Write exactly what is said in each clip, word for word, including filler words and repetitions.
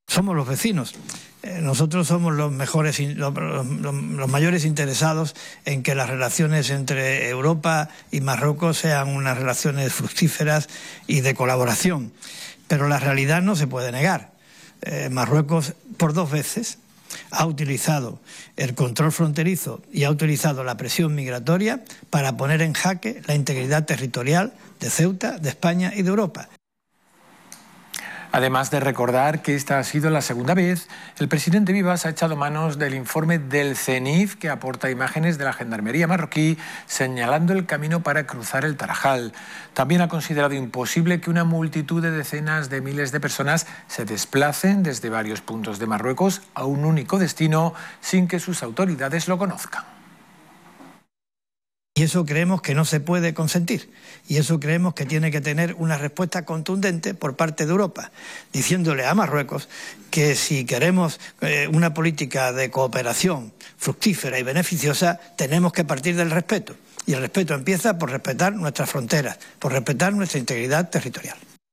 Somos los vecinos. Eh, nosotros somos los mejores, los, los, los mayores interesados en que las relaciones entre Europa y Marruecos sean unas relaciones fructíferas y de colaboración. Pero la realidad no se puede negar. Eh, Marruecos, por dos veces, ha utilizado el control fronterizo y ha utilizado la presión migratoria para poner en jaque la integridad territorial de Ceuta, de España y de Europa. Además de recordar que esta ha sido la segunda vez, el presidente Vivas ha echado manos del informe del CENIF que aporta imágenes de la gendarmería marroquí señalando el camino para cruzar el Tarajal. También ha considerado imposible que una multitud de decenas de miles de personas se desplacen desde varios puntos de Marruecos a un único destino sin que sus autoridades lo conozcan. Y eso creemos que no se puede consentir. Y eso creemos que tiene que tener una respuesta contundente por parte de Europa, diciéndole a Marruecos que si queremos eh, una política de cooperación fructífera y beneficiosa, tenemos que partir del respeto. Y el respeto empieza por respetar nuestras fronteras, por respetar nuestra integridad territorial.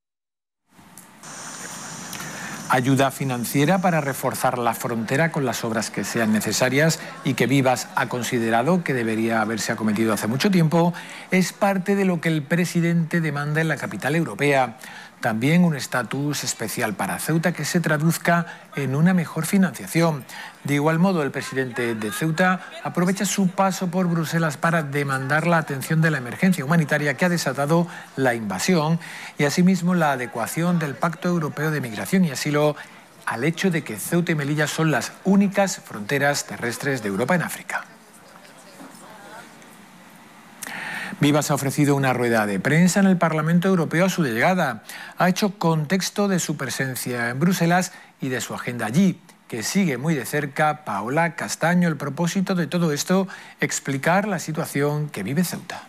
Ayuda financiera para reforzar la frontera con las obras que sean necesarias y que Vivas ha considerado que debería haberse acometido hace mucho tiempo, es parte de lo que el presidente demanda en la capital europea. También un estatus especial para Ceuta que se traduzca en una mejor financiación. De igual modo, el presidente de Ceuta aprovecha su paso por Bruselas para demandar la atención de la emergencia humanitaria que ha desatado la invasión y asimismo la adecuación del Pacto Europeo de Migración y Asilo al hecho de que Ceuta y Melilla son las únicas fronteras terrestres de Europa en África. Vivas ha ofrecido una rueda de prensa en el Parlamento Europeo a su llegada. Ha hecho contexto de su presencia en Bruselas y de su agenda allí, que sigue muy de cerca Paola Castaño. El propósito de todo esto, explicar la situación que vive Ceuta.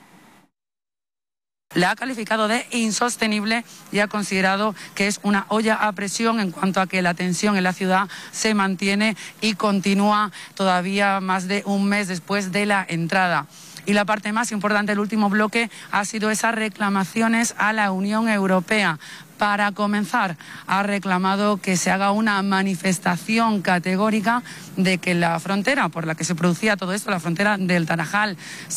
La ha calificado de insostenible y ha considerado que es una olla a presión en cuanto a que la tensión en la ciudad se mantiene y continúa todavía más de un mes después de la entrada. Y la parte más importante del último bloque ha sido esas reclamaciones a la Unión Europea. Para comenzar, ha reclamado que se haga una manifestación categórica de que la frontera por la que se producía todo esto, la frontera del Tarajal,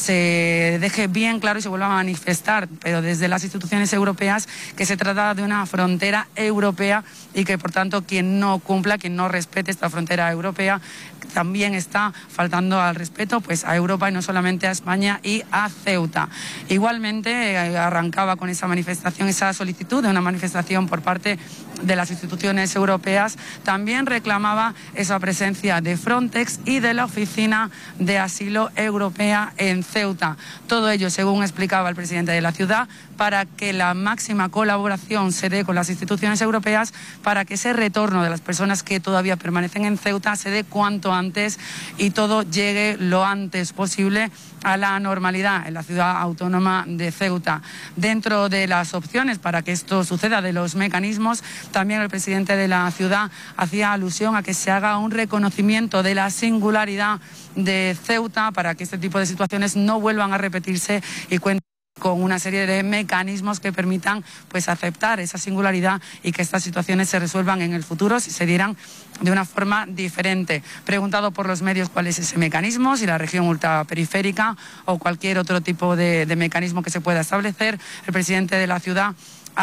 se deje bien claro y se vuelva a manifestar, pero desde las instituciones europeas, que se trata de una frontera europea y que, por tanto, quien no cumpla, quien no respete esta frontera europea, también está faltando al respeto pues a Europa y no solamente a España y a Ceuta. Igualmente, eh, arrancaba con esa manifestación, esa solicitud de una manifestación por parte de las instituciones europeas. También reclamaba esa presencia de Frontex y de la Oficina de Asilo Europea en Ceuta. Todo ello, según explicaba el presidente de la ciudad, para que la máxima colaboración se dé con las instituciones europeas, para que ese retorno de las personas que todavía permanecen en Ceuta se dé cuanto antes y todo llegue lo antes posible a la normalidad en la ciudad autónoma de Ceuta. Dentro de las opciones para que esto suceda, de los mecanismos, también el presidente de la ciudad hacía alusión a que se haga un reconocimiento de la singularidad de Ceuta para que este tipo de situaciones no vuelvan a repetirse y cuenten con una serie de mecanismos que permitan pues aceptar esa singularidad y que estas situaciones se resuelvan en el futuro si se dieran de una forma diferente. Preguntado por los medios cuál es ese mecanismo, si la región ultraperiférica o cualquier otro tipo de, de mecanismo que se pueda establecer, el presidente de la ciudad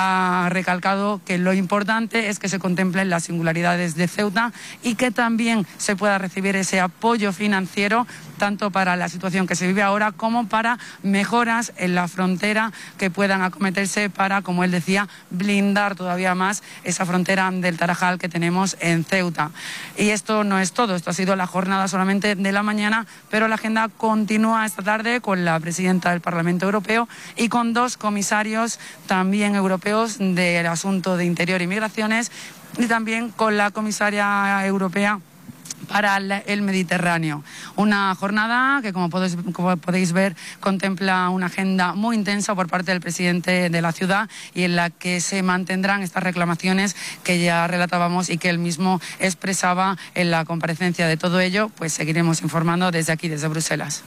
ha recalcado que lo importante es que se contemplen las singularidades de Ceuta y que también se pueda recibir ese apoyo financiero tanto para la situación que se vive ahora como para mejoras en la frontera que puedan acometerse para, como él decía, blindar todavía más esa frontera del Tarajal que tenemos en Ceuta. Y esto no es todo, esto ha sido la jornada solamente de la mañana, pero la agenda continúa esta tarde con la presidenta del Parlamento Europeo y con dos comisarios también europeos del asunto de Interior y Migraciones y también con la comisaria europea para el Mediterráneo. Una jornada que, como podéis, como podéis ver, contempla una agenda muy intensa por parte del presidente de la ciudad y en la que se mantendrán estas reclamaciones que ya relatábamos y que él mismo expresaba en la comparecencia. De todo ello, pues seguiremos informando desde aquí, desde Bruselas.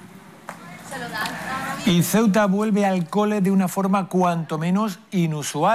Y Ceuta vuelve al cole de una forma cuanto menos inusual.